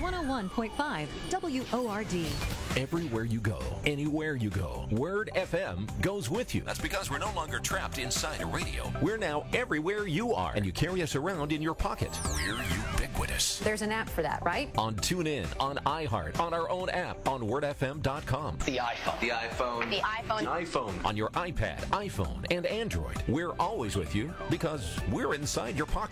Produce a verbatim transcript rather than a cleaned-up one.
one oh one point five W O R D. Everywhere you go, anywhere you go, Word F M goes with you. That's because we're no longer trapped inside a radio. We're now everywhere you are, and you carry us around in your pocket. We're ubiquitous. There's an app for that, right? On TuneIn, on iHeart, on our own app, on word f m dot com. The iPhone. The iPhone. The iPhone. The iPhone. On your iPad, iPhone, and Android. We're always with you because we're inside your pocket.